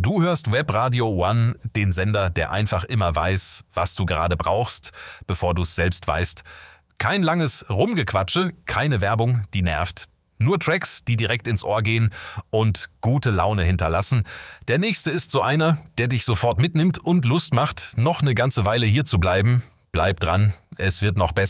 Du hörst Webradio One, den Sender, der einfach immer weiß, was du gerade brauchst, bevor du es selbst weißt. Kein langes Rumgequatsche, keine Werbung, die nervt. Nur Tracks, die direkt ins Ohr gehen und gute Laune hinterlassen. Der nächste ist so einer, der dich sofort mitnimmt und Lust macht, noch eine ganze Weile hier zu bleiben. Bleib dran, es wird noch besser.